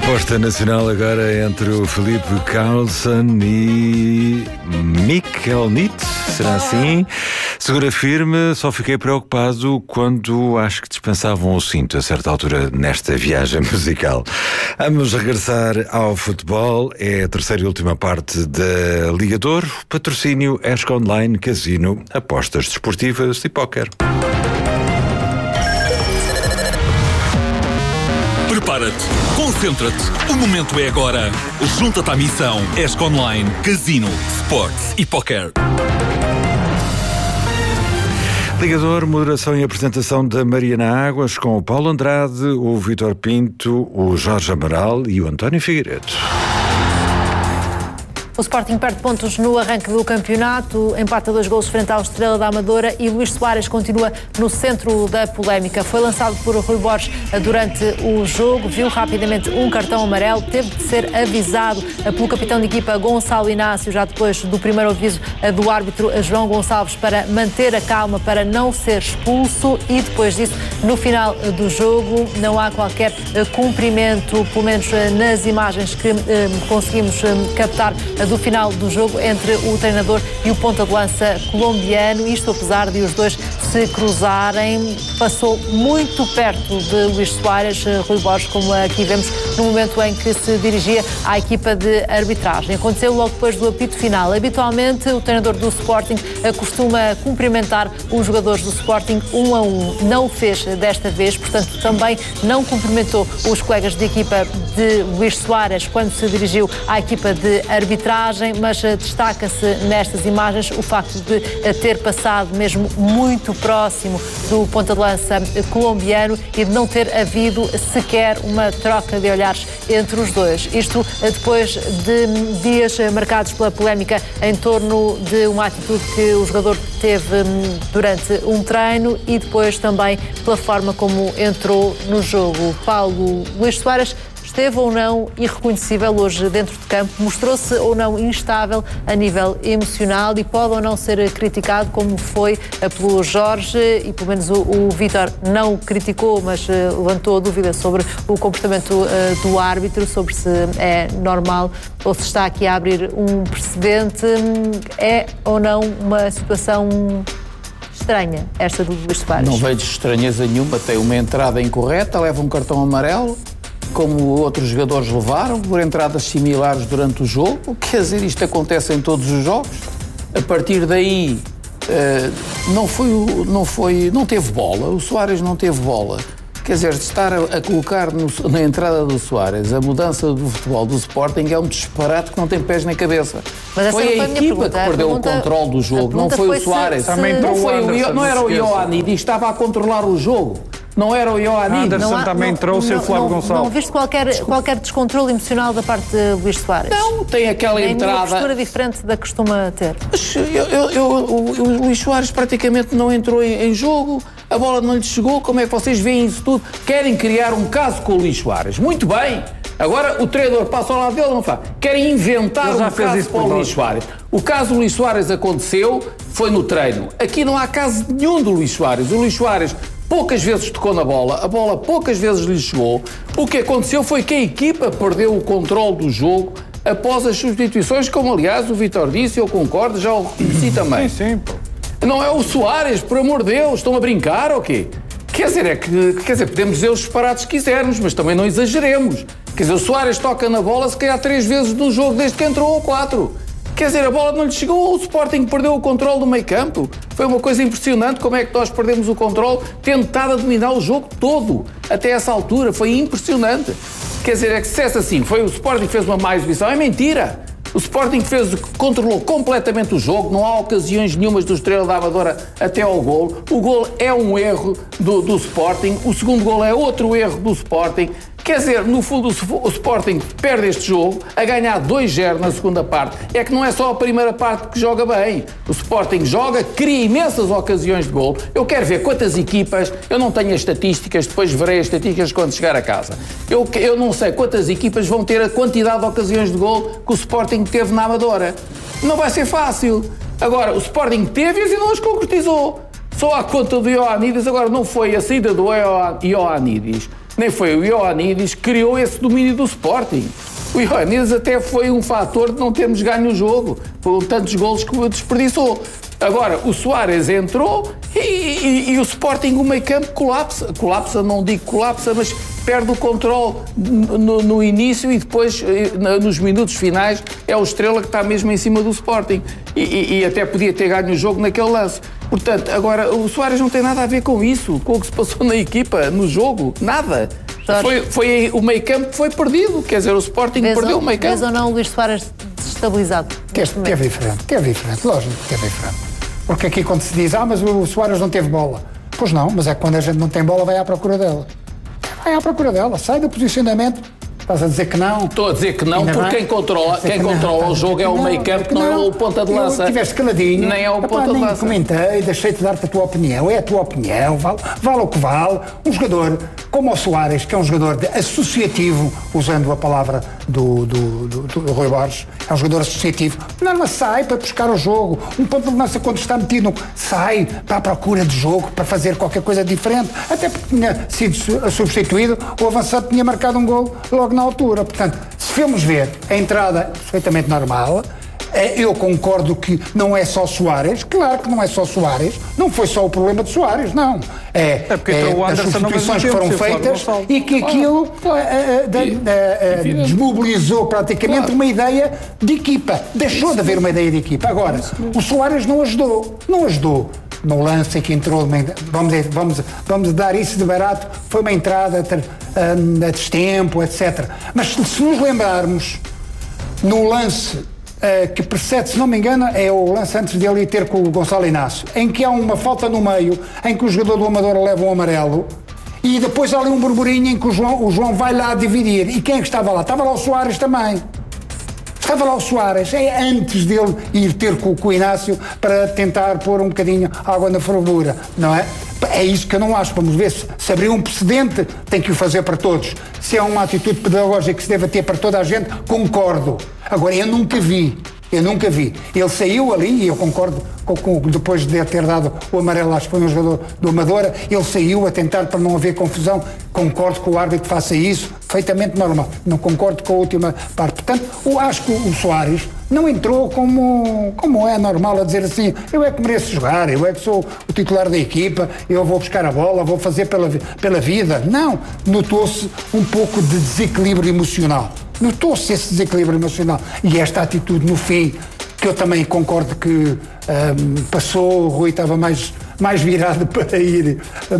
Aposta nacional agora entre o Felipe Carlsson e Mikel Nitz, será assim? Segura firme, só fiquei preocupado quando acho que dispensavam o cinto a certa altura nesta viagem musical. Vamos regressar ao futebol, é a terceira e última parte da Liga de Ouro, patrocínio ESCO Online, Casino, apostas desportivas e póquer. Prepara-te, concentra-te, o momento é agora. Junta-te à missão ESCO Online, Casino, Sports e Póquer. Liga de Ouro, moderação e apresentação da Mariana Águas, com o Paulo Andrade, o Vítor Pinto, o Jorge Amaral e o António Figueiredo. O Sporting perde pontos no arranque do campeonato, empata 2 golos frente ao Estrela da Amadora e Luís Soares continua no centro da polémica. Foi lançado por Rui Borges durante o jogo, viu rapidamente um cartão amarelo, teve de ser avisado pelo capitão de equipa Gonçalo Inácio, já depois do primeiro aviso do árbitro João Gonçalves, para manter a calma, para não ser expulso, e depois disso, no final do jogo, não há qualquer cumprimento, pelo menos nas imagens que conseguimos captar do final do jogo, entre o treinador e o ponta de lança colombiano, isto apesar de os dois se cruzarem. Passou muito perto de Luís Soares, Rui Borges, como aqui vemos, no momento em que se dirigia à equipa de arbitragem. Aconteceu logo depois do apito final. Habitualmente, o treinador do Sporting costuma cumprimentar os jogadores do Sporting 1 a 1. Não o fez desta vez, portanto, também não cumprimentou os colegas de equipa de Luís Soares quando se dirigiu à equipa de arbitragem, mas destaca-se nestas imagens o facto de ter passado mesmo muito próximo do ponta de lança colombiano e de não ter havido sequer uma troca de olhares entre os dois. Isto depois de dias marcados pela polémica em torno de uma atitude que o jogador teve durante um treino e depois também pela forma como entrou no jogo. Paulo, Luís Soares esteve ou não irreconhecível hoje dentro de campo? Mostrou-se ou não instável a nível emocional e pode ou não ser criticado, como foi pelo Jorge, e pelo menos o Vítor não o criticou, mas levantou a dúvida sobre o comportamento do árbitro, sobre se é normal ou se está aqui a abrir um precedente. É ou não uma situação estranha esta do Luís Soares? Não vejo estranheza nenhuma, tem uma entrada incorreta, leva um cartão amarelo, como outros jogadores levaram, por entradas similares durante o jogo. Quer dizer, isto acontece em todos os jogos. A partir daí, não teve bola, o Soares não teve bola. Quer dizer, estar a colocar na entrada do Soares a mudança do futebol do Sporting é um disparate que não tem pés nem cabeça. Mas foi a equipa que perdeu o controle do jogo, não foi o Soares. Não era o Ioannidis, estava a controlar o jogo. Não era o Ioannidis. Anderson também entrou sem o Flávio Gonçalves. Não viste qualquer descontrole emocional da parte de Luís Soares? Não, tem aquela entrada. Uma postura diferente da que costuma ter. Mas o Luís Soares praticamente não entrou em jogo, a bola não lhe chegou. Como é que vocês veem isso tudo? Querem criar um caso com o Luís Soares. Muito bem. Agora o treinador passa ao lado dele, não faz. Querem inventar um caso para o Luís Soares. O caso do Luís Soares aconteceu, foi no treino. Aqui não há caso nenhum do Luís Soares. O Luís Soares poucas vezes tocou na bola, a bola poucas vezes lhe chegou. O que aconteceu foi que a equipa perdeu o controle do jogo após as substituições, como aliás o Vítor disse, eu concordo, já o reconheci também. Sim. Não é o Soares, por amor de Deus, estão a brincar ou quê? Quer dizer, podemos dizer os disparates que quisermos, mas também não exageremos. Quer dizer, o Soares toca na bola se calhar 3 vezes no jogo desde que entrou, ou 4. Quer dizer, a bola não lhe chegou, o Sporting perdeu o controle do meio campo. Foi uma coisa impressionante como é que nós perdemos o controle, tentado a dominar o jogo todo. Até essa altura, foi impressionante. Quer dizer, é que se é assim, foi o Sporting que fez uma má exibição, é mentira. O Sporting controlou completamente o jogo, não há ocasiões nenhumas do Estrela da Amadora até ao golo. O golo é um erro do Sporting, o segundo golo é outro erro do Sporting. Quer dizer, no fundo o Sporting perde este jogo a ganhar 2-0 na segunda parte. É que não é só a primeira parte que joga bem. O Sporting joga, cria imensas ocasiões de golo. Eu quero ver quantas equipas, eu não tenho as estatísticas, depois verei as estatísticas quando chegar a casa. Eu não sei quantas equipas vão ter a quantidade de ocasiões de golo que o Sporting teve na Amadora. Não vai ser fácil. Agora, o Sporting teve-as e não as concretizou. Só à conta do Ioannidis, agora não foi a saída do Ioannidis. nem foi o Ioannidis que criou esse domínio do Sporting. O Ioannidis até foi um fator de não termos ganho o jogo, por tantos golos que desperdiçou. Agora, o Suárez entrou e o Sporting, o meio-campo, colapsa. Colapsa, não digo colapsa, mas perde o controle no início e depois, nos minutos finais, é o Estrela que está mesmo em cima do Sporting. E até podia ter ganho o jogo naquele lance. Portanto, agora, o Suárez não tem nada a ver com isso, com o que se passou na equipa, no jogo, nada. Foi o meio-campo que foi perdido, quer dizer, o Sporting perdeu o meio-campo. Vês ou não o Luís Soares desestabilizado? Teve diferente, lógico que teve diferente. Porque aqui quando se diz, mas o Suárez não teve bola. Pois não, mas é que quando a gente não tem bola vai à procura dela. Vai à procura dela, sai do posicionamento. Estás a dizer que não? Estou a dizer que não, porque quem controla o jogo é o meio-campo, não é o ponta de lança. Estiveste caladinho. Nem é o ponta de lança. Comentei, deixei-te dar-te a tua opinião. É a tua opinião, vale o que vale. Um jogador como o Suárez, que é um jogador associativo, usando a palavra do Rui Borges, é um jogador associativo. Não sai para buscar o jogo. Um ponta de lança, quando está metido, sai para a procura de jogo, para fazer qualquer coisa diferente. Até porque tinha sido substituído, o avançado tinha marcado um golo logo na altura. Portanto, se formos ver a entrada perfeitamente normal, eu concordo que não é só Suárez, claro que não é só Suárez, não foi só o problema de Suárez, não. As substituições que foram feitas e que aquilo desmobilizou praticamente uma ideia de equipa. Deixou de haver uma ideia de equipa. Agora, o Suárez não ajudou. No lance que entrou, vamos dar isso de barato, foi uma entrada a destempo, etc. Mas se nos lembrarmos, no lance que precede, se não me engano, é o lance antes dele ir ter com o Gonçalo Inácio, em que há uma falta no meio, em que o jogador do Amadora leva um amarelo, e depois há ali um burburinho em que o João vai lá dividir. E quem é que estava lá? Estava lá o Suárez também. Estava lá o Suárez, antes dele ir ter com o Inácio para tentar pôr um bocadinho água na fervura, não é? É isso que eu não acho. Vamos ver se abrir um precedente, tem que o fazer para todos. Se é uma atitude pedagógica que se deve ter para toda a gente, concordo. Agora, eu nunca vi. Ele saiu ali, e eu concordo depois de ter dado o amarelo, acho que foi um jogador do Amadora, ele saiu a tentar para não haver confusão. Concordo que o árbitro faça isso, perfeitamente normal. Não concordo com a última parte. Portanto, eu acho que o Suárez não entrou como é normal, a dizer assim, eu é que mereço jogar, eu é que sou o titular da equipa, eu vou buscar a bola, vou fazer pela vida. Não, notou-se um pouco de desequilíbrio emocional. Notou-se esse desequilíbrio emocional. E esta atitude no fim, que eu também concordo que passou, o Rui estava mais virado para ir,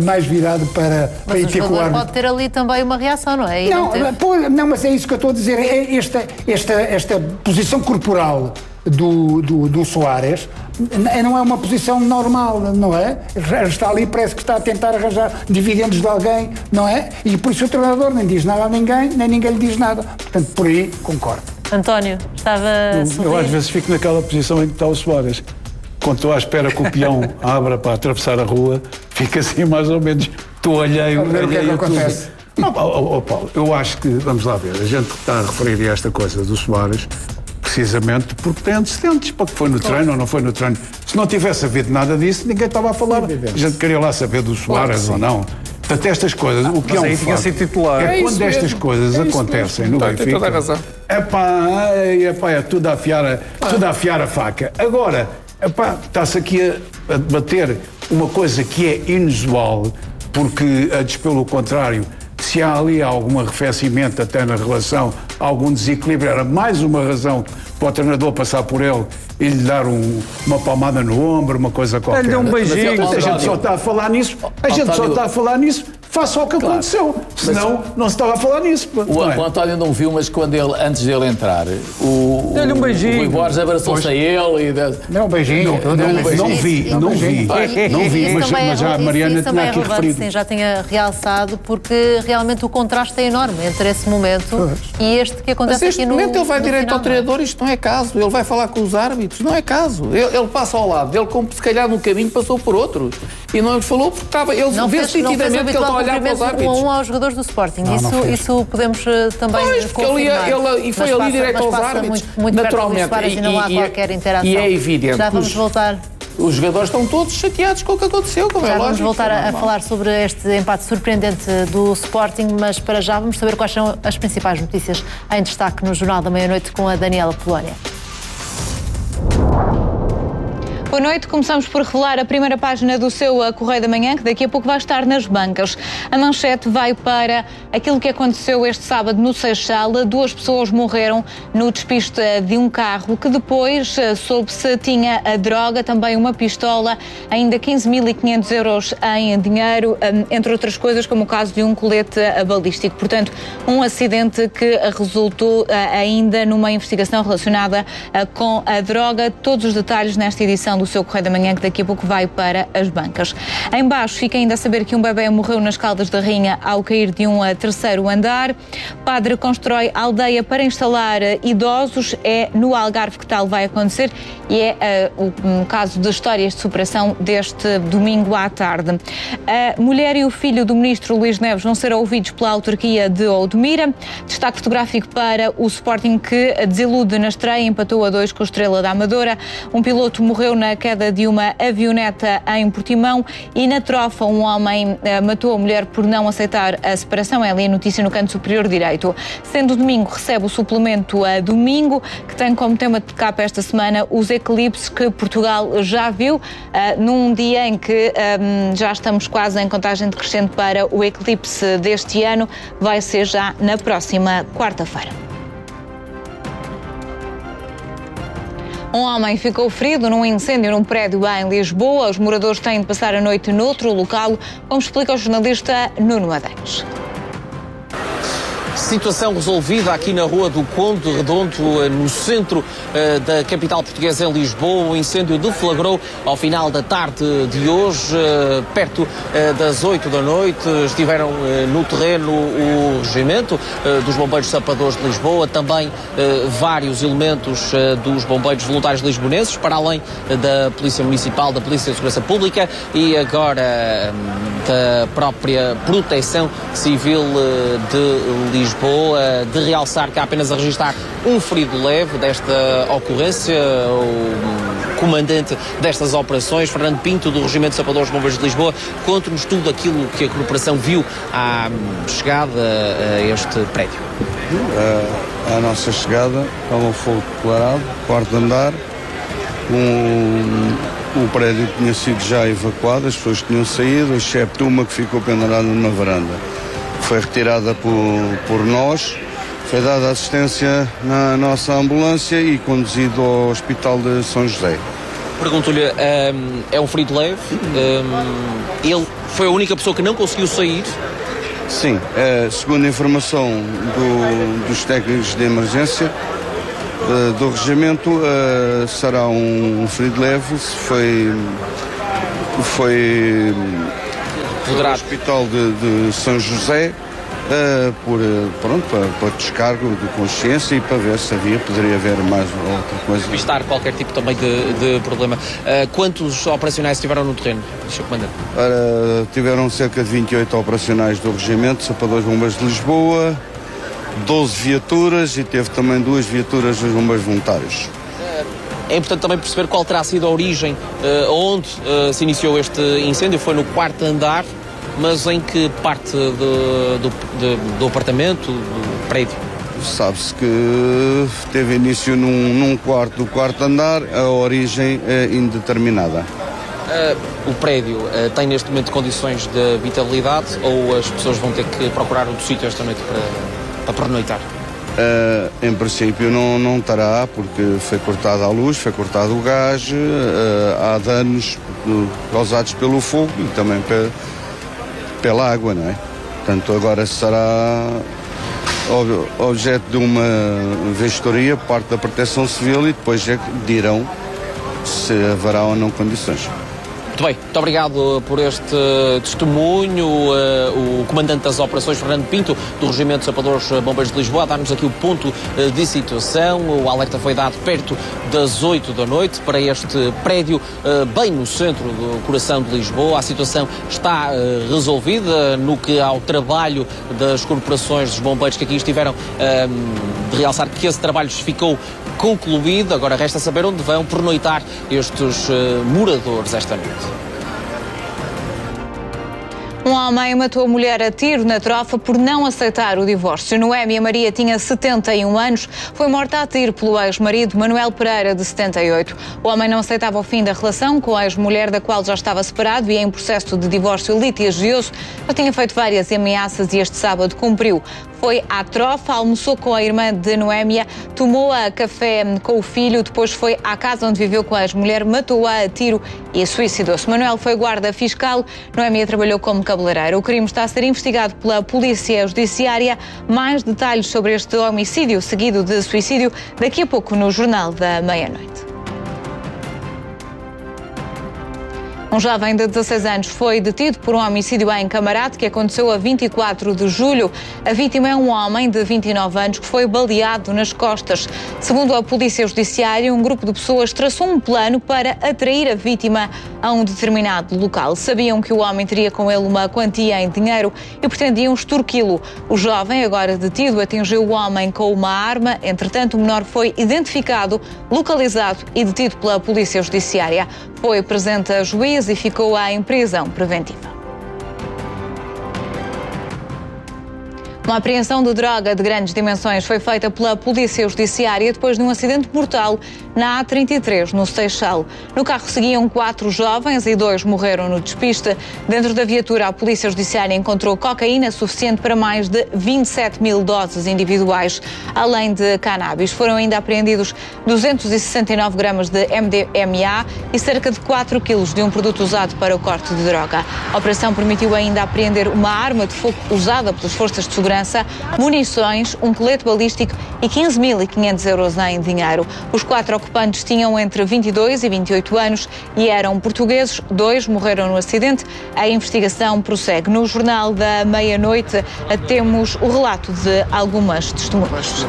para ir ter com o árbitro. Pode ter ali também uma reação, não é? Não, mas é isso que eu estou a dizer. Esta posição corporal do Suárez não é uma posição normal, não é? Está ali, parece que está a tentar arranjar dividendos de alguém, não é? E por isso o treinador nem diz nada a ninguém, nem ninguém lhe diz nada. Portanto, por aí concordo. António, estava a sorrir. Eu às vezes fico naquela posição em que está o Suárez. Quando estou à espera que o peão abra para atravessar a rua, fica assim mais ou menos, estou alheio o que é que acontece? Não, Paulo, eu acho que, vamos lá ver, a gente está a referir a esta coisa do Suárez precisamente porque tem antecedentes, porque foi no treino ou não foi no treino. Se não tivesse havido nada disso, ninguém estava a falar. A gente queria lá saber do Suárez ou não. Portanto, estas coisas, o que é um fato, é quando estas coisas acontecem no Benfica, é tudo a afiar a faca. Agora, está-se aqui a debater uma coisa que é inusual, porque, antes pelo contrário, se há ali algum arrefecimento até na relação, algum desequilíbrio, era mais uma razão para o treinador passar por ele e lhe dar uma palmada no ombro, uma coisa qualquer. Ele deu um beijinho. A gente só está a falar nisso. Faça o que aconteceu. Senão, não se estava a falar nisso. O António não viu, mas quando antes dele entrar, deu-lhe um beijinho. O Rui Borges abraçou-se a ele e... Não, um beijinho. Não vi, mas já a Mariana tinha aqui referido. Sim, já tinha realçado, porque realmente o contraste é enorme entre esse momento e este que acontece aqui no... Mas neste momento ele vai direto ao treinador, isto não é caso. Ele vai falar com os árbitros, não é caso. Ele passa ao lado dele, como se calhar no caminho passou por outros. E não lhe falou porque estava... Ele vê-se nitidamente que ele está a olhar para os árbitros. 1-1 aos jogadores do Sporting. Isso podemos também confirmar. E foi ali direto aos árbitros. Muito naturalmente. E não há qualquer interação. E é evidente. Já vamos voltar os jogadores estão todos chateados com o que aconteceu, como já é lógico. Vamos voltar a falar sobre este empate surpreendente do Sporting, mas para já vamos saber quais são as principais notícias em destaque no Jornal da Meia-Noite com a Daniela Polónia. Boa noite. Começamos por revelar a primeira página do seu Correio da Manhã, que daqui a pouco vai estar nas bancas. A manchete vai para aquilo que aconteceu este sábado no Seixal. 2 pessoas morreram no despiste de um carro que depois soube-se tinha a droga, também uma pistola, ainda 15.500 euros em dinheiro, entre outras coisas, como o caso de um colete balístico. Portanto, um acidente que resultou ainda numa investigação relacionada com a droga. Todos os detalhes nesta edição do seu Correio da Manhã, que daqui a pouco vai para as bancas. Em baixo fica ainda a saber que um bebê morreu nas Caldas da Rainha ao cair de um 3º andar. Padre constrói aldeia para instalar idosos. É no Algarve que tal vai acontecer e é um caso de histórias de superação deste domingo à tarde. A mulher e o filho do ministro Luís Neves vão ser ouvidos pela autarquia de Odmira. Destaque fotográfico para o Sporting, que desilude na estreia, empatou a 2 com a Estrela da Amadora. Um piloto morreu na queda de uma avioneta em Portimão e na Trofa um homem matou a mulher por não aceitar a separação. É ali a notícia no canto superior direito. Sendo domingo, recebe o suplemento a domingo, que tem como tema de capa esta semana os eclipses que Portugal já viu, num dia em que já estamos quase em contagem decrescente para o eclipse deste ano. Vai ser já na próxima quarta-feira. Um homem ficou ferido num incêndio num prédio em Lisboa. Os moradores têm de passar a noite noutro local, como explica o jornalista Nuno Madeiros. Situação resolvida aqui na Rua do Conde Redondo, no centro da capital portuguesa, em Lisboa. O incêndio deflagrou ao final da tarde de hoje, perto das 8 da noite. Estiveram no terreno o regimento dos Bombeiros Sapadores de Lisboa, também vários elementos dos Bombeiros Voluntários Lisbonenses, para além da Polícia Municipal, da Polícia de Segurança Pública e agora da própria Proteção Civil de Lisboa. De realçar que há apenas a registrar um ferido leve desta ocorrência. O comandante destas operações, Fernando Pinto, do Regimento de Sapadores de Bombeiros de Lisboa, conta-nos tudo aquilo que a corporação viu à chegada a este prédio. À nossa chegada, estava um fogo declarado, 4º andar. O prédio tinha sido já evacuado, as pessoas tinham saído, excepto uma que ficou pendurada numa varanda. Foi retirada por nós, foi dada assistência na nossa ambulância e conduzido ao Hospital de São José. Pergunto-lhe, é um ferido leve? Ele foi a única pessoa que não conseguiu sair? Sim, segundo a informação dos técnicos de emergência do regimento, será um ferido leve. Foi no Hospital de São José para descargo de consciência e para ver se poderia haver mais outra coisa. Evitar qualquer tipo também de problema. Quantos operacionais estiveram no terreno, Sr. Comandante? Tiveram cerca de 28 operacionais do Regimento, Sapadores Bombeiros de Lisboa, 12 viaturas e teve também 2 viaturas dos Bombeiros Voluntários. É importante também perceber qual terá sido a origem, onde se iniciou este incêndio. Foi no 4º andar, mas em que parte do apartamento, do prédio? Sabe-se que teve início num quarto do 4º andar, a origem é indeterminada. O prédio tem neste momento condições de habitabilidade ou as pessoas vão ter que procurar outro sítio esta noite para pernoitar? Em princípio não estará, porque foi cortada a luz, foi cortado o gás, há danos causados pelo fogo e também pela água, não é? Portanto, agora será objeto de uma vistoria por parte da Proteção Civil e depois é que dirão se haverá ou não condições. Muito bem, muito obrigado por este testemunho. O comandante das operações, Fernando Pinto, do Regimento de Sapadores Bombeiros de Lisboa, a dar-nos aqui o ponto de situação. O alerta foi dado perto das 8 da noite para este prédio, bem no centro do coração de Lisboa. A situação está resolvida no que ao trabalho das corporações dos bombeiros que aqui estiveram, de realçar que esse trabalho ficou concluído. Agora resta saber onde vão pernoitar estes moradores esta noite. Um homem matou a mulher a tiro na trofa por não aceitar o divórcio. Noémia Maria tinha 71 anos, foi morta a tiro pelo ex-marido Manuel Pereira, de 78. O homem não aceitava o fim da relação com a ex-mulher, da qual já estava separado e em processo de divórcio litigioso. Já tinha feito várias ameaças e este sábado cumpriu. Foi à trofa, almoçou com a irmã de Noémia, tomou a café com o filho, depois foi à casa onde viveu com a ex-mulher, matou-a a tiro e suicidou-se. Manuel foi guarda fiscal, Noémia trabalhou como cabeleireira. O crime está a ser investigado pela Polícia Judiciária. Mais detalhes sobre este homicídio seguido de suicídio daqui a pouco no Jornal da Meia-Noite. Um jovem de 16 anos foi detido por um homicídio em Camarate que aconteceu a 24 de julho. A vítima é um homem de 29 anos que foi baleado nas costas. Segundo a Polícia Judiciária, um grupo de pessoas traçou um plano para atrair a vítima a um determinado local. Sabiam que o homem teria com ele uma quantia em dinheiro e pretendiam extorquí-lo. O jovem, agora detido, atingiu o homem com uma arma. Entretanto, o menor foi identificado, localizado e detido pela Polícia Judiciária. Foi presente a juiz e ficou em prisão preventiva. Uma apreensão de droga de grandes dimensões foi feita pela Polícia Judiciária depois de um acidente mortal na A33, no Seixal. No carro seguiam 4 jovens e 2 morreram no despiste. Dentro da viatura, a Polícia Judiciária encontrou cocaína suficiente para mais de 27 mil doses individuais. Além de cannabis, foram ainda apreendidos 269 gramas de MDMA e cerca de 4 quilos de um produto usado para o corte de droga. A operação permitiu ainda apreender uma arma de fogo usada pelas forças de segurança, munições, um colete balístico e 15.500 euros em dinheiro. Os 4 ocupantes tinham entre 22 e 28 anos e eram portugueses. 2 morreram no acidente. A investigação prossegue. No Jornal da Meia-Noite temos o relato de algumas testemunhas.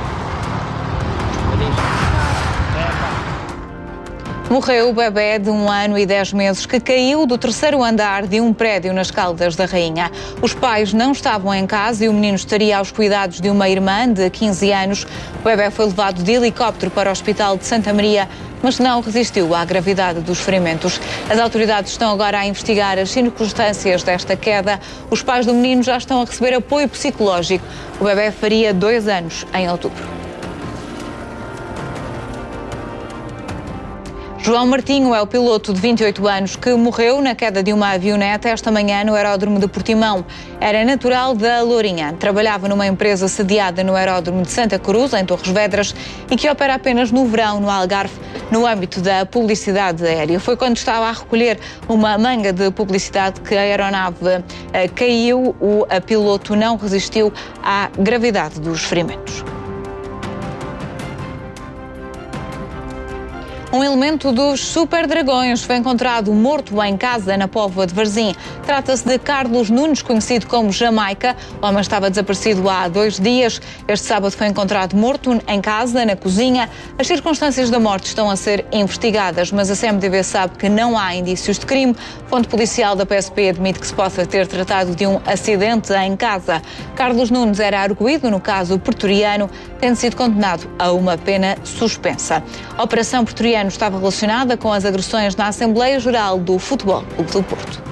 Morreu o bebê de 1 ano e 10 meses que caiu do 3º andar de um prédio nas Caldas da Rainha. Os pais não estavam em casa e o menino estaria aos cuidados de uma irmã de 15 anos. O bebê foi levado de helicóptero para o Hospital de Santa Maria, mas não resistiu à gravidade dos ferimentos. As autoridades estão agora a investigar as circunstâncias desta queda. Os pais do menino já estão a receber apoio psicológico. O bebê faria 2 anos em outubro. João Martinho é o piloto de 28 anos que morreu na queda de uma avioneta esta manhã no aeródromo de Portimão. Era natural da Lourinhã, trabalhava numa empresa sediada no aeródromo de Santa Cruz, em Torres Vedras, e que opera apenas no verão, no Algarve, no âmbito da publicidade aérea. Foi quando estava a recolher uma manga de publicidade que a aeronave caiu. O piloto não resistiu à gravidade dos ferimentos. Um elemento dos Super Dragões foi encontrado morto em casa na Póvoa de Varzim. Trata-se de Carlos Nunes, conhecido como Jamaica. O homem estava desaparecido há 2 dias. Este sábado foi encontrado morto em casa, na cozinha. As circunstâncias da morte estão a ser investigadas, mas a CMTV sabe que não há indícios de crime. Fonte policial da PSP admite que se possa ter tratado de um acidente em casa. Carlos Nunes era arguido no caso pretoriano, tendo sido condenado a uma pena suspensa. A Operação Pretoriano estava relacionada com as agressões na Assembleia Geral do Futebol Clube do Porto.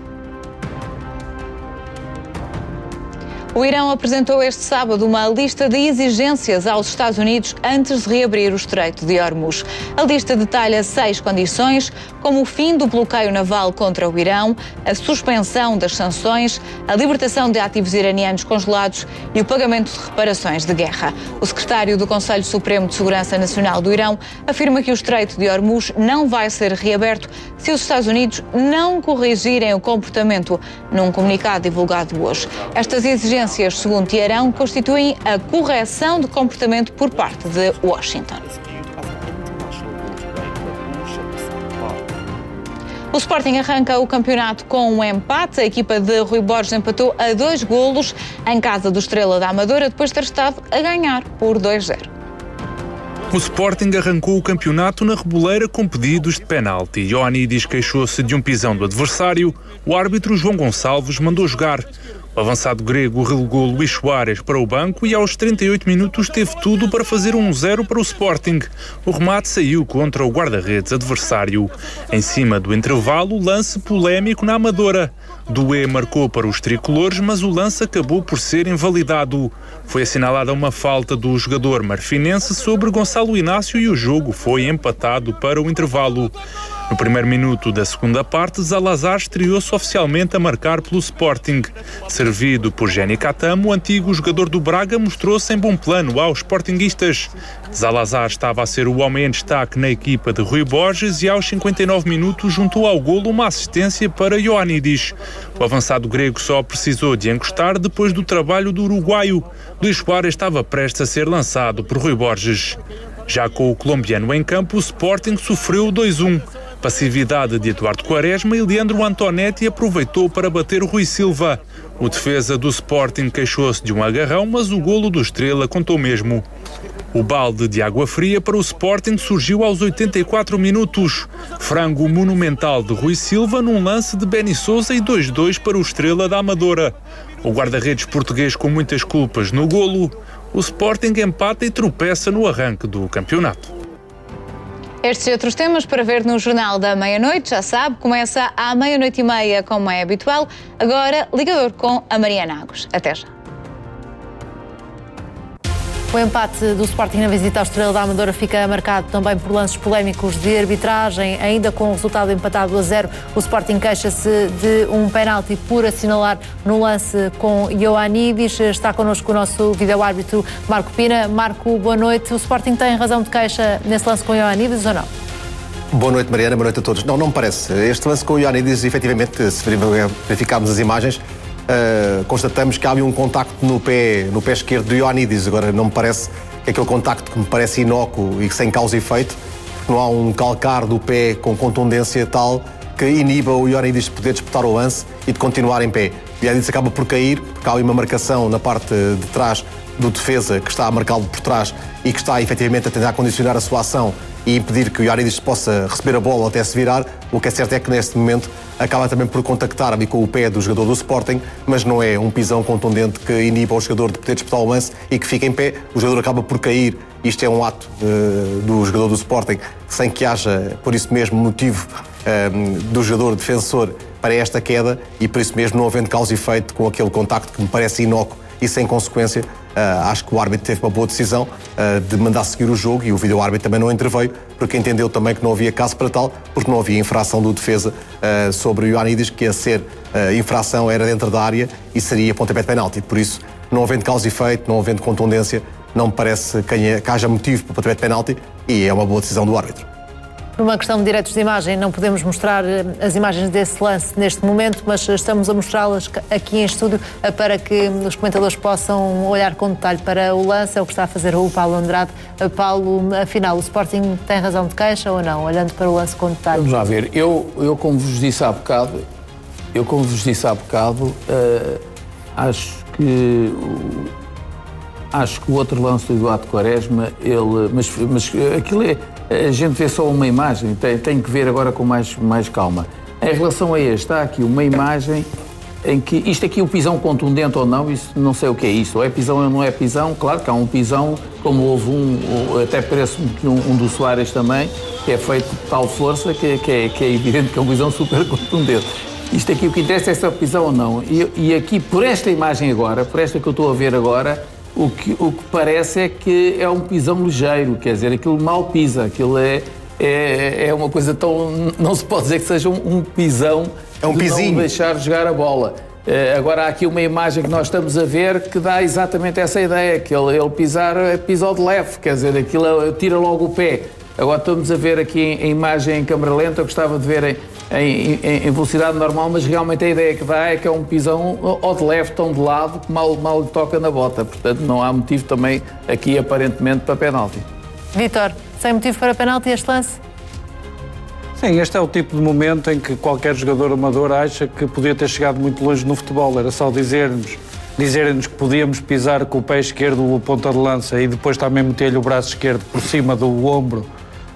O Irão apresentou este sábado uma lista de exigências aos Estados Unidos antes de reabrir o Estreito de Hormuz. A lista detalha 6 condições, como o fim do bloqueio naval contra o Irão, a suspensão das sanções, a libertação de ativos iranianos congelados e o pagamento de reparações de guerra. O secretário do Conselho Supremo de Segurança Nacional do Irão afirma que o Estreito de Hormuz não vai ser reaberto se os Estados Unidos não corrigirem o comportamento, num comunicado divulgado hoje. Estas exigências, segundo Teherão, constituem a correção de comportamento por parte de Washington. O Sporting arranca o campeonato com um empate. A equipa de Rui Borges empatou a 2 golos em casa do Estrela da Amadora, depois de ter estado a ganhar por 2-0. O Sporting arrancou o campeonato na Reboleira com pedidos de penalti. Ioannidis queixou-se de um pisão do adversário. O árbitro João Gonçalves mandou jogar. O avançado grego relegou Luís Soares para o banco e aos 38 minutos teve tudo para fazer 1-0 para o Sporting. O remate saiu contra o guarda-redes adversário. Em cima do intervalo, lance polémico na Amadora. Doué marcou para os tricolores, mas o lance acabou por ser invalidado. Foi assinalada uma falta do jogador marfinense sobre Gonçalo Inácio e o jogo foi empatado para o intervalo. No primeiro minuto da segunda parte, Zalazar estreou-se oficialmente a marcar pelo Sporting. Servido por Jenny Catamo, o antigo jogador do Braga mostrou-se em bom plano aos sportinguistas. Zalazar estava a ser o homem em destaque na equipa de Rui Borges e aos 59 minutos juntou ao golo uma assistência para Ioannidis. O avançado grego só precisou de encostar depois do trabalho do uruguaio. Luís Soares estava prestes a ser lançado por Rui Borges. Já com o colombiano em campo, o Sporting sofreu 2-1. Passividade de Eduardo Quaresma e Leandro Antonetti aproveitou para bater o Rui Silva. O defesa do Sporting queixou-se de um agarrão, mas o golo do Estrela contou mesmo. O balde de água fria para o Sporting surgiu aos 84 minutos. Frango monumental de Rui Silva num lance de Benny Sousa e 2-2 para o Estrela da Amadora. O guarda-redes português com muitas culpas no golo. O Sporting empata e tropeça no arranque do campeonato. Estes e outros temas para ver no Jornal da Meia-Noite, já sabe, começa à 00:30, como é habitual. Agora, ligador com a Mariana Águas. Até já. O empate do Sporting na visita ao Estrela da Amadora fica marcado também por lances polémicos de arbitragem. Ainda com o resultado empatado a 0, o Sporting queixa-se de um penalti por assinalar no lance com Ioannidis. Está connosco o nosso vídeo-árbitro Marco Pina. Marco, boa noite. O Sporting tem razão de queixa nesse lance com Ioannidis ou não? Boa noite, Mariana. Boa noite a todos. Não me parece. Este lance com Ioannidis, efetivamente, se verificarmos as imagens, constatamos que há ali um contacto no pé esquerdo do Ioannidis. Agora, não me parece que aquele contacto que me parece inócuo e sem causa e efeito, porque não há um calcar do pé com contundência tal que iniba o Ioannidis de poder disputar o lance e de continuar em pé. O Ioannidis acaba por cair, porque há ali uma marcação na parte de trás do defesa que está a marcá-lo por trás e que está efetivamente a tentar condicionar a sua ação e impedir que o Ioannidis possa receber a bola ou até se virar. O que é certo é que neste momento acaba também por contactar ali com o pé do jogador do Sporting, mas não é um pisão contundente que iniba o jogador de poder disputar o lance e que fica em pé. O jogador acaba por cair. Isto é um ato do jogador do Sporting sem que haja, por isso mesmo, motivo do jogador defensor para esta queda e por isso mesmo, não havendo causa e efeito com aquele contacto que me parece inócuo e sem consequência, acho que o árbitro teve uma boa decisão de mandar seguir o jogo e o vídeo-árbitro também não interveio porque entendeu também que não havia caso para tal, porque não havia infração do defesa sobre o Ioannidis, que a ser infração era dentro da área e seria pontapé de penalti. Por isso, não havendo causa e efeito, não havendo contundência, não me parece que haja motivo para pontapé de penalti e é uma boa decisão do árbitro. Por uma questão de direitos de imagem, não podemos mostrar as imagens desse lance neste momento, mas estamos a mostrá-las aqui em estúdio para que os comentadores possam olhar com detalhe para o lance. É o que está a fazer o Paulo Andrade. Paulo, afinal, o Sporting tem razão de queixa ou não, olhando para o lance com detalhe? Vamos lá ver. Eu como vos disse há bocado, acho que o outro lance do Eduardo Quaresma, mas aquilo é... A gente vê só uma imagem, tem que ver agora com mais calma. Em relação a este, há aqui uma imagem em que... Isto aqui é um pisão contundente ou não, isso não sei o que é isto. Ou é pisão ou não é pisão. Claro que há um pisão, como houve até parece-me que um do Soares também, que é feito de tal força que é evidente que é um pisão super contundente. Isto aqui, o que interessa é se é pisão ou não. E aqui, por esta imagem agora, por esta que eu estou a ver agora, o que parece é que é um pisão ligeiro, quer dizer, aquilo mal pisa, aquilo é uma coisa tão... Não se pode dizer que seja um pisão, é um pisinho. Não deixar jogar a bola. Agora há aqui uma imagem que nós estamos a ver que dá exatamente essa ideia, que ele pisou de leve, quer dizer, aquilo tira logo o pé. Agora estamos a ver aqui a imagem em câmara lenta, eu gostava de ver em velocidade normal, mas realmente a ideia que dá é que é um pisão ou de leve, tão de lado, que mal toca na bota. Portanto, não há motivo também aqui, aparentemente, para penalti. Vítor, sem motivo para penalti este lance? Sim, este é o tipo de momento em que qualquer jogador amador acha que podia ter chegado muito longe no futebol. Era só dizerem-nos que podíamos pisar com o pé esquerdo o ponta de lança e depois também meter-lhe o braço esquerdo por cima do ombro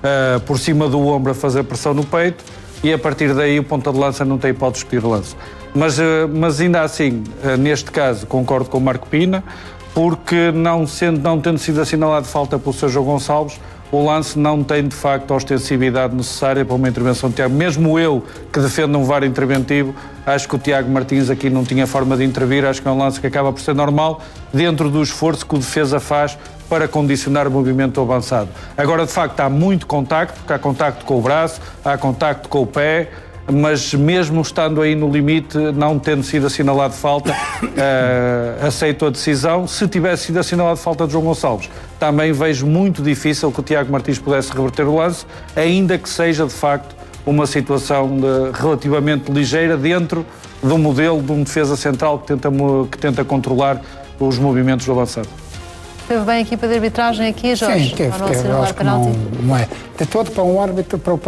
a fazer pressão no peito, e a partir daí o ponta de lança não tem hipótese de pedir lance. Mas ainda assim, neste caso, concordo com o Marco Pina, porque não tendo sido assinalado falta pelo Sr. João Gonçalves, o lance não tem, de facto, a ostensividade necessária para uma intervenção de Tiago. Mesmo eu, que defendo um VAR interventivo, acho que o Tiago Martins aqui não tinha forma de intervir. Acho que é um lance que acaba por ser normal, dentro do esforço que o defesa faz para condicionar o movimento avançado. Agora, de facto, há muito contacto, porque há contacto com o braço, há contacto com o pé, mas mesmo estando aí no limite, não tendo sido assinalado falta, aceito a decisão. Se tivesse sido assinalado falta de João Gonçalves, também vejo muito difícil que o Tiago Martins pudesse reverter o lance, ainda que seja, de facto, uma situação relativamente ligeira dentro do modelo de um defesa central que tenta controlar os movimentos do avançado. Teve bem a equipa de arbitragem aqui, Jorge? Sim, teve. Eu acho que não é. De todo, para um árbitro, para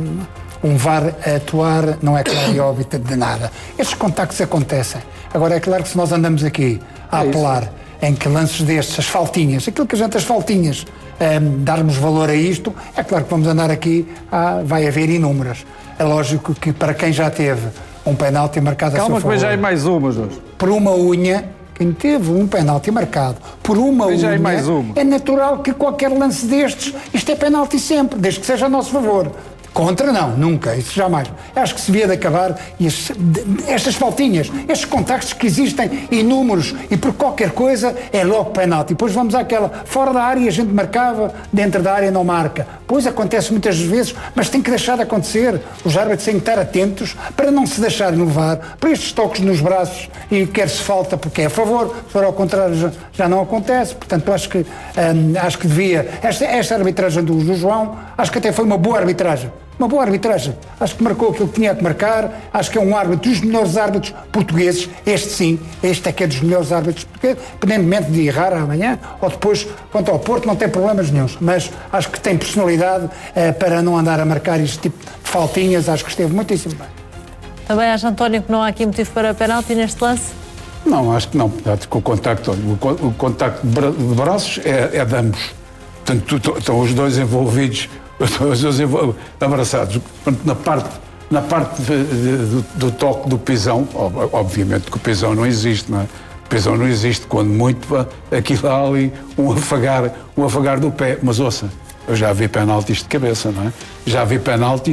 um VAR a atuar, não é claro e óbvio de nada. Estes contactos acontecem. Agora, é claro que se nós andamos aqui a apelar em que lances destes, as faltinhas, as faltinhas, darmos valor a isto, é claro que vamos andar aqui, vai haver inúmeras. É lógico que para quem já teve um penalti marcado a seu favor... Calma, que já é mais uma, Jorge. Por uma unha, quem teve um penalti marcado por uma unha, é natural que qualquer lance destes, isto é penalti sempre, desde que seja a nosso favor. Contra não, nunca, isso jamais. Acho que se devia de acabar estas faltinhas, estes contactos que existem inúmeros e por qualquer coisa é logo penalti. Depois vamos àquela, fora da área a gente marcava, dentro da área não marca. Pois acontece muitas vezes, mas tem que deixar de acontecer. Os árbitros têm que estar atentos para não se deixarem levar para estes toques nos braços e quer-se falta porque é a favor, se for ao contrário já não acontece. Portanto, acho que devia, esta arbitragem do João, acho que até foi uma boa arbitragem. Uma boa arbitragem. Acho que marcou aquilo que tinha que marcar. Acho que é um árbitro dos melhores árbitros portugueses. Este sim, este é que é dos melhores árbitros portugueses, independentemente de errar amanhã ou depois, quanto ao Porto, não tem problemas nenhuns. Mas acho que tem personalidade para não andar a marcar este tipo de faltinhas. Acho que esteve muitíssimo bem. Também acha, António, que não há aqui motivo para penalti neste lance? Não, acho que não. Com o contacto, o contacto de braços é de ambos. Portanto, estão os dois envolvidos, os dois abraçados. Na parte do toque do pisão, obviamente que o pisão não existe, não é? O pisão não existe, quando muito aquilo há ali um afagar do pé. Mas ouça, eu já vi penaltis de cabeça, não é? Já vi penaltis.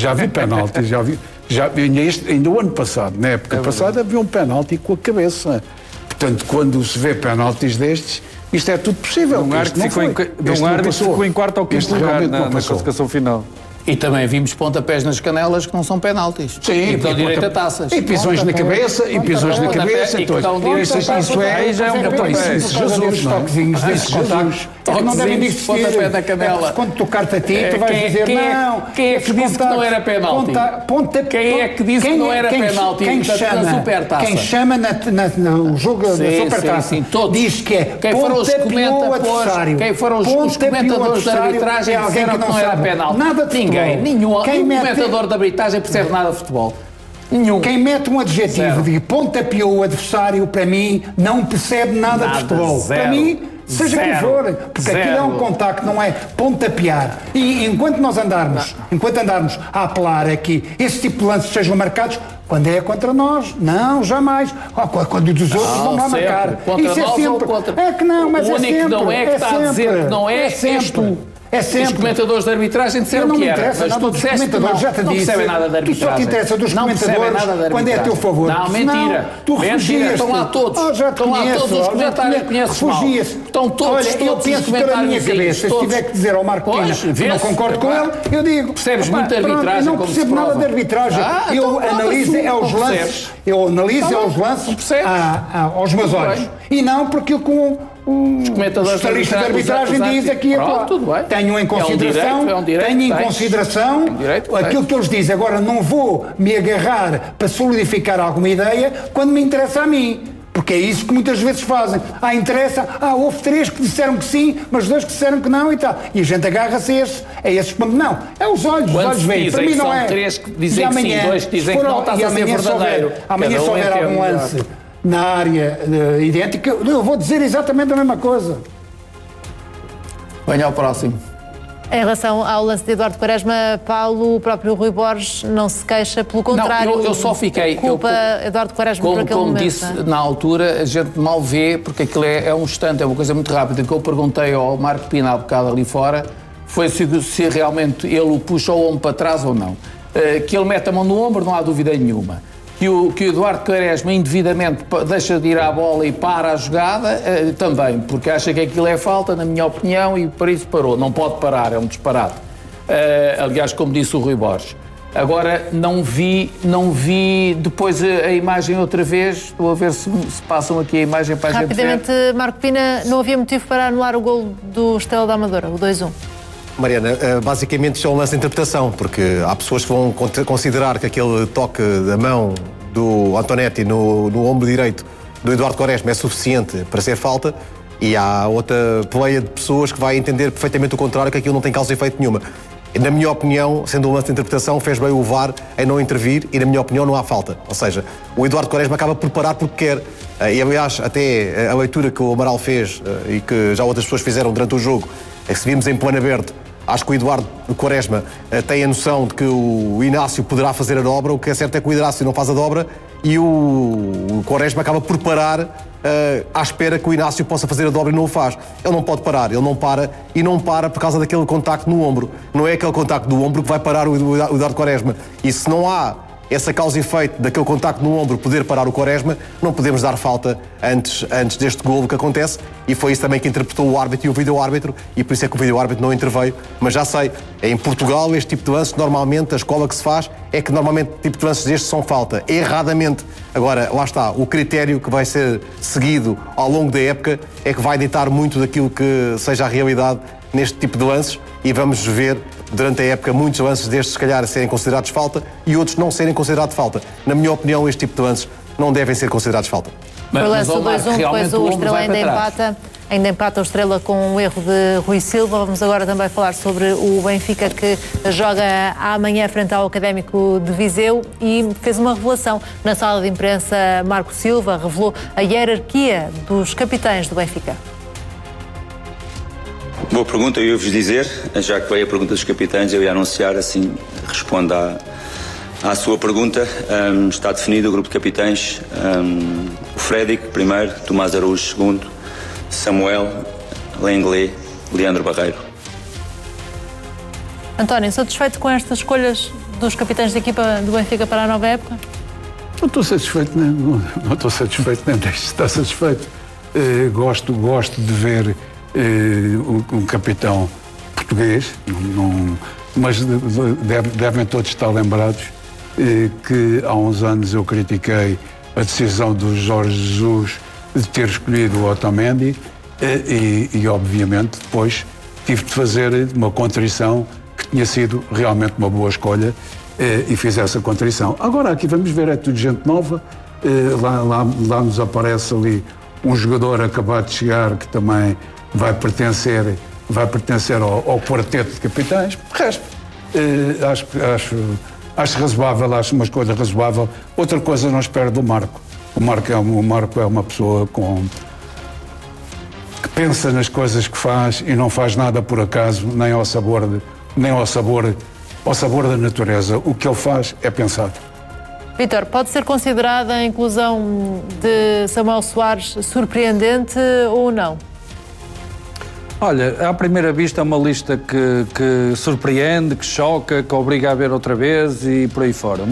Ainda o ano passado, na época passada, havia um penalti com a cabeça. Portanto, quando se vê penaltis destes, isto é tudo possível. Um árbitro ficou em quarto ou quinto lugar na classificação final. E também vimos pontapés nas canelas que não são penaltis. Sim, e dão direito a taças. E pisões na cabeça, e pisões na cabeça. Isso é um pontapé. Jesus, toquezinhos desses contactos. Não devem existir. Pontapé na canela. Quando tocar-te a ti, tu vais dizer não. Quem é que disse que não era penalti? Quem é que disse que não era penalti na supertaça? Quem chama no jogo da supertaça diz que é pontapeou o adversário. Quem foram os comentadores da arbitragem que disseram que não era penalti? Nada de nenhum comentador de arbitragem percebe nada de futebol. Nenhum. Quem mete um adjetivo de pontapeou o adversário, para mim, não percebe nada de futebol. Zero. Para mim, seja quem for, porque aquilo é um contacto, não é pontapear. E enquanto andarmos a apelar aqui, esse tipo de lances sejam marcados, quando é contra nós, não, jamais. Quando dos outros vão lá marcar. Contra isso é nós sempre. Ou contra... É que não, mas o único é sempre. O único que não é que está a dizer que não é tu. É sempre. Os comentadores de arbitragem disseram que era, mas tu disseste que não, já te não disse, percebem nada de arbitragem. Tu só te interessa dos comentadores quando é a teu favor. Não, mentira. Tu refugias-te. Estão lá todos. Estão lá todos os comentários que conheces mal. Estão todos os comentários cabeça. Se tiver que dizer ao Marco Pina que não concordo com ele, eu digo. Percebes muito de arbitragem. Eu não percebo nada de arbitragem. Eu analiso os lances. Eu analiso os lances aos meus olhos. E não porque com os especialistas de arbitragem dizem aqui tenho em consideração aquilo que eles dizem. Agora não vou me agarrar para solidificar alguma ideia quando me interessa a mim. Porque é isso que muitas vezes fazem. Interessa, houve 3 que disseram que sim, mas 2 que disseram que não e tal. E a gente agarra-se a esses. Não, é os olhos. Os olhos veem. Para mim não é. 3 que dizem que sim, 2 que dizem que não, estás a ser verdadeiro. Amanhã se houver algum lance na área idêntica, eu vou dizer exatamente a mesma coisa. Venha ao próximo. Em relação ao lance de Eduardo Quaresma, Paulo, o próprio Rui Borges não se queixa, pelo contrário. Não, eu só fiquei... Culpa Eduardo Quaresma por aquele momento. Como disse na altura, a gente mal vê, porque aquilo é um instante, é uma coisa muito rápida. O que eu perguntei ao Marco Pina há bocado ali fora foi se realmente ele o puxa o ombro para trás ou não. Que ele mete a mão no ombro, não há dúvida nenhuma. Que o Eduardo Quaresma indevidamente deixa de ir à bola e para a jogada, também, porque acha que aquilo é falta, na minha opinião, e por isso parou. Não pode parar, é um disparate. Aliás, como disse o Rui Borges. Agora, não vi depois a imagem outra vez. Estou a ver se passam aqui a imagem para a gente ver. Rapidamente, Marco Pina, não havia motivo para anular o golo do Estrela da Amadora, o 2-1. Mariana, basicamente isto é um lance de interpretação, porque há pessoas que vão considerar que aquele toque da mão do Antonetti no ombro direito do Eduardo Quaresma é suficiente para ser falta, e há outra pleia de pessoas que vai entender perfeitamente o contrário, que aquilo não tem causa e efeito nenhuma. Na minha opinião, sendo um lance de interpretação, fez bem o VAR em não intervir e, na minha opinião, não há falta. Ou seja, o Eduardo Quaresma acaba por parar porque quer. E, aliás, até a leitura que o Amaral fez e que já outras pessoas fizeram durante o jogo, é que se vimos em plano aberto, acho que o Eduardo Quaresma tem a noção de que o Inácio poderá fazer a dobra. O que é certo é que o Inácio não faz a dobra e o Quaresma acaba por parar à espera que o Inácio possa fazer a dobra e não o faz. Ele não pode parar, ele não para, e não para por causa daquele contacto no ombro. Não é aquele contacto do ombro que vai parar o Eduardo Quaresma. E se não há essa causa e efeito daquele contacto no ombro poder parar o Quaresma, não podemos dar falta antes deste golo que acontece, e foi isso também que interpretou o árbitro e o vídeo-árbitro, e por isso é que o vídeo-árbitro não interveio. Mas já sei, em Portugal este tipo de lances, normalmente a escola que se faz é que normalmente tipo de lances destes são falta, erradamente. Agora, lá está, o critério que vai ser seguido ao longo da época é que vai ditar muito daquilo que seja a realidade neste tipo de lances, e vamos ver durante a época muitos lances destes se calhar serem considerados falta e outros não serem considerados falta. Na minha opinião, este tipo de lances não devem ser considerados falta. Foi o lance 2-1, depois o Estrela ainda empata o Estrela com um erro de Rui Silva. Vamos agora também falar sobre o Benfica, que joga amanhã frente ao Académico de Viseu, e fez uma revelação na sala de imprensa. Marco Silva revelou a hierarquia dos capitães do Benfica. Boa pergunta, eu ia-vos dizer, já que veio a pergunta dos capitães, eu ia anunciar, assim respondo à sua pergunta. Está definido o grupo de capitães: o Frédéric, primeiro, Tomás Araújo, segundo, Samuel, Lenglet, Leandro Barreiro. António, satisfeito com estas escolhas dos capitães da equipa do Benfica para a nova época? Não estou satisfeito, não estou satisfeito, nem deixo de estar satisfeito. Gosto de ver um capitão português, mas devem todos estar lembrados que há uns anos eu critiquei a decisão do Jorge Jesus de ter escolhido o Otamendi e obviamente depois tive de fazer uma contrição que tinha sido realmente uma boa escolha e fiz essa contrição. Agora aqui vamos ver, é tudo gente nova, lá nos aparece ali um jogador acabado de chegar que também vai pertencer ao quarteto de capitães. De resto, acho razoável, acho uma escolha razoável. Outra coisa não espero do Marco. O Marco é uma pessoa que pensa nas coisas que faz e não faz nada por acaso, nem ao sabor da natureza. O que ele faz é pensado. Vítor, pode ser considerada a inclusão de Samuel Soares surpreendente ou não? Olha, à primeira vista é uma lista que surpreende, que choca, que obriga a ver outra vez e por aí fora.